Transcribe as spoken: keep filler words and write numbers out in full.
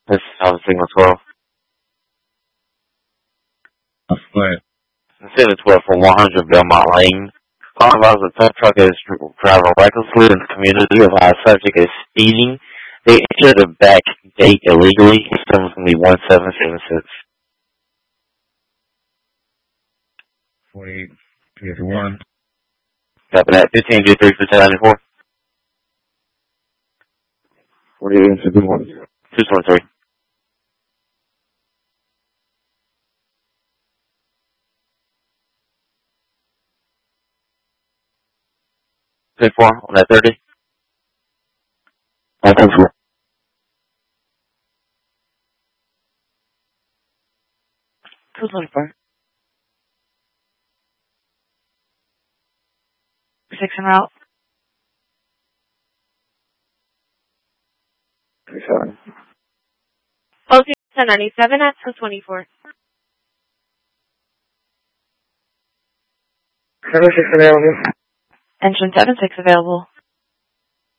This is Alpha Signal twelve. Go ahead. Signal twelve from one hundred Belmont Lane. Calling about the tow truck is driving recklessly in the community of our subject is speeding. They entered the back gate illegally. His time is going to be one seven seven six. forty-eight fifty-one. Copy that. fifteen G three for ninety-four. forty-eight fifty-one. two twenty-three. four on that thirty. I think so. two twenty-four. Six en route. thirty-seven. Closing ten ninety-seven at two twenty-four. seven six available. Engine seven six available.